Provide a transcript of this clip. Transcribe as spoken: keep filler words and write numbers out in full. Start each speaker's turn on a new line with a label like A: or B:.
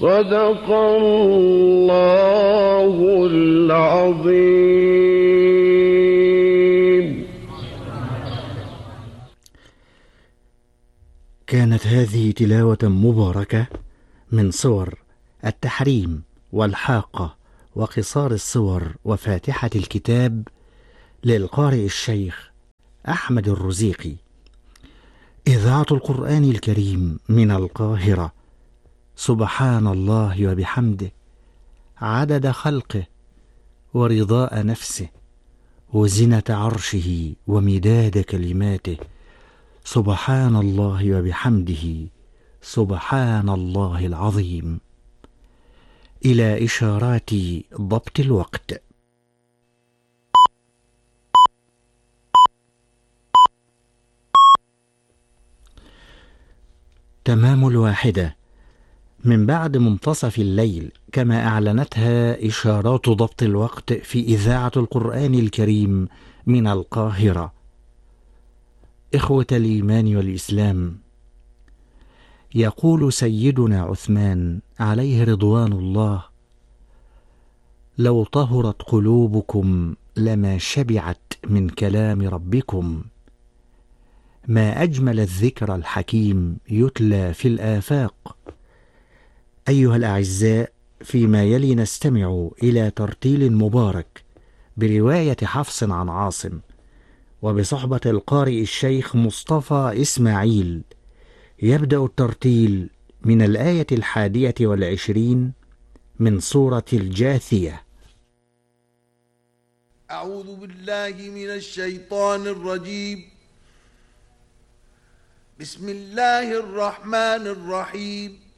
A: صدق الله العظيم.
B: كانت هذه تلاوة مباركة من صور التحريم والحاقة وقصار الصور وفاتحة الكتاب للقارئ الشيخ أحمد الرزيقي، إذاعة القرآن الكريم من القاهرة. سبحان الله وبحمده عدد خلقه ورضاء نفسه وزنة عرشه ومداد كلماته. سبحان الله وبحمده سبحان الله العظيم. إلى إشارات ضبط الوقت. تمام الواحدة من بعد منتصف الليل، كما أعلنتها إشارات ضبط الوقت في إذاعة القرآن الكريم من القاهرة. إخوة الإيمان والإسلام، يقول سيدنا عثمان عليه رضوان الله: لو طهرت قلوبكم لما شبعت من كلام ربكم. ما أجمل الذكر الحكيم يتلى في الآفاق. أيها الأعزاء، فيما يلي نستمع إلى ترتيل مبارك برواية حفص عن عاصم وبصحبة القارئ الشيخ مصطفى إسماعيل. يبدأ الترتيل من الآية الحادية والعشرين من سورة الجاثية.
C: أعوذ بالله من الشيطان الرجيم. بسم الله الرحمن الرحيم.